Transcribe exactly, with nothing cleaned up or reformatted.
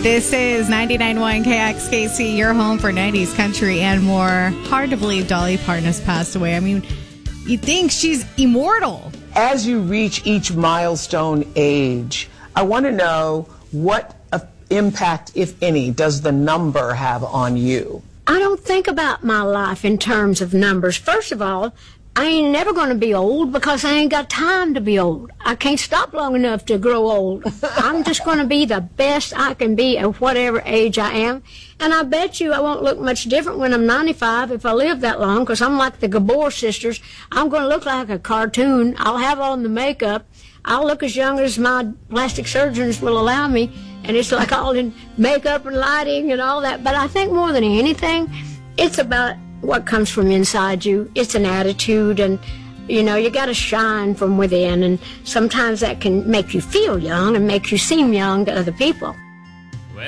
This is ninety-nine point one K X K C, your home for nineties country and more. Hard to believe Dolly Parton has passed away. I mean, you think she's immortal. As you reach each milestone age, I want to know what impact, if any, does the number have on you? I don't think about my life in terms of numbers. First of all, I ain't never going to be old because I ain't got time to be old. I can't stop long enough to grow old. I'm just going to be the best I can be at whatever age I am. And I bet you I won't look much different when I'm ninety-five if I live that long, because I'm like the Gabor sisters. I'm going to look like a cartoon. I'll have on the makeup. I'll look as young as my plastic surgeons will allow me. And it's like all in makeup and lighting and all that. But I think more than anything, it's about what comes from inside you. It's an attitude, and you know, you got to shine from within, and sometimes that can make you feel young and make you seem young to other people.